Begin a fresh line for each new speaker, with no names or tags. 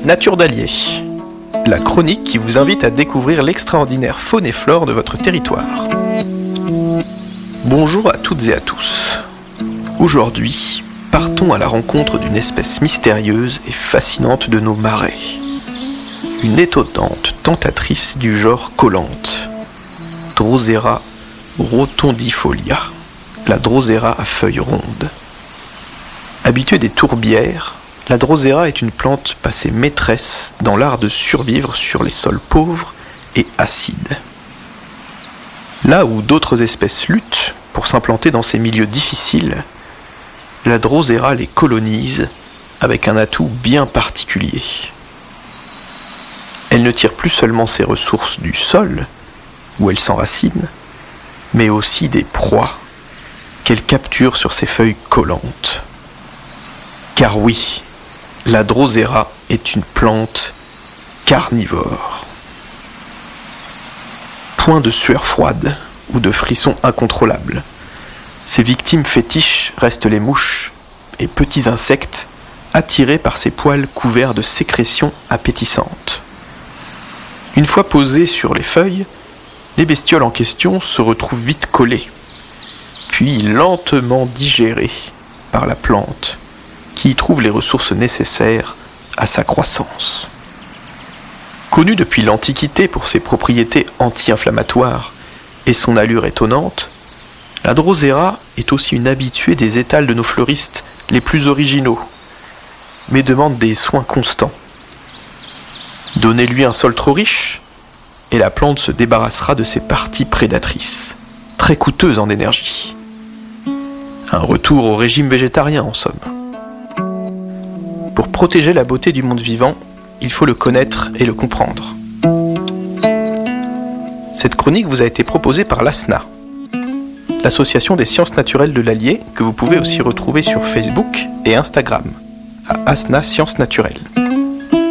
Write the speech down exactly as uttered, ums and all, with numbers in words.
Nature d'Allier, la chronique qui vous invite à découvrir l'extraordinaire faune et flore de votre territoire. Bonjour à toutes et à tous. Aujourd'hui, partons à la rencontre d'une espèce mystérieuse et fascinante de nos marais. Une étonnante tentatrice du genre collante, Drosera rotondifolia, la Drosera à feuilles rondes. Habituée des tourbières, la Drosera est une plante passée maîtresse dans l'art de survivre sur les sols pauvres et acides. Là où d'autres espèces luttent pour s'implanter dans ces milieux difficiles, la Drosera les colonise avec un atout bien particulier. Elle ne tire plus seulement ses ressources du sol, où elle s'enracine, mais aussi des proies qu'elle capture sur ses feuilles collantes. Car oui, la Drosera est une plante carnivore. Point de sueur froide ou de frissons incontrôlables. Ses victimes fétiches restent les mouches et petits insectes attirés par ses poils couverts de sécrétions appétissantes. Une fois posées sur les feuilles, les bestioles en question se retrouvent vite collées, puis lentement digérées par la plante, qui y trouve les ressources nécessaires à sa croissance. Connue depuis l'Antiquité pour ses propriétés anti-inflammatoires et son allure étonnante, la Drosera est aussi une habituée des étals de nos fleuristes les plus originaux, mais demande des soins constants. Donnez-lui un sol trop riche, et la plante se débarrassera de ses parties prédatrices, très coûteuses en énergie. Un retour au régime végétarien en somme. Pour protéger la beauté du monde vivant, il faut le connaître et le comprendre. Cette chronique vous a été proposée par l'A S N A, l'association des sciences naturelles de l'Allier, que vous pouvez aussi retrouver sur Facebook et Instagram, à A S N A Sciences Naturelles.